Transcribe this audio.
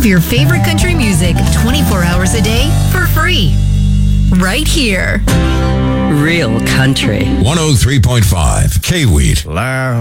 of your favorite country music 24 hours a day for free. Right here. Real country. 103.5 K-Wheat. Loud.